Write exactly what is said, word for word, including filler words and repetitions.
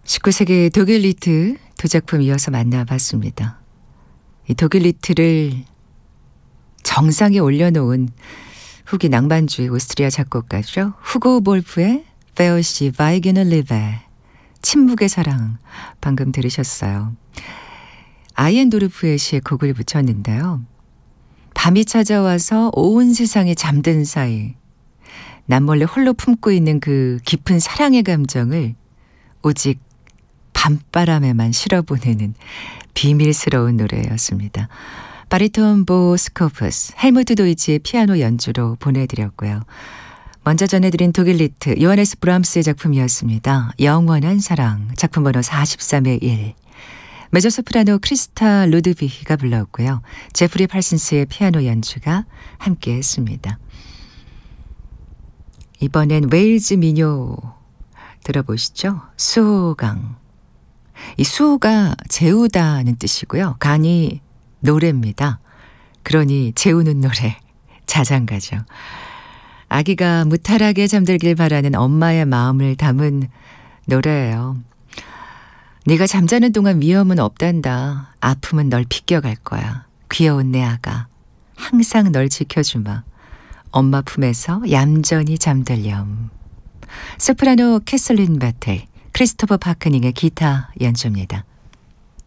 십구 세기 독일 리트 두 작품 이어서 만나봤습니다. 이 독일 리트를 정상에 올려놓은 후기 낭만주의 오스트리아 작곡가죠. 후고 볼프의 페어시 바이게는 리베 침묵의 사랑 방금 들으셨어요. 아이엔도르프의 시에 곡을 붙였는데요. 밤이 찾아와서 온 세상이 잠든 사이 남몰래 홀로 품고 있는 그 깊은 사랑의 감정을 오직 밤바람에만 실어보내는 비밀스러운 노래였습니다. 바리톤 보 스코프스, 헬무트 도이치의 피아노 연주로 보내드렸고요. 먼저 전해드린 독일 리트 요하네스 브람스의 작품이었습니다. 영원한 사랑, 작품 번호 사십삼의 일. 메조소프라노 크리스타 루드비히가 불렀고요. 제프리 팔슨스의 피아노 연주가 함께했습니다. 이번엔 웨일즈 민요 들어보시죠. 수호강. 이 수호가 재우다는 뜻이고요. 강이 노래입니다. 그러니 재우는 노래, 자장가죠. 아기가 무탈하게 잠들길 바라는 엄마의 마음을 담은 노래예요. 네가 잠자는 동안 위험은 없단다. 아픔은 널 비껴갈 거야. 귀여운 내 아가. 항상 널 지켜주마. 엄마 품에서 얌전히 잠들렴. 소프라노 캐슬린 배틀, 크리스토퍼 파크닝의 기타 연주입니다.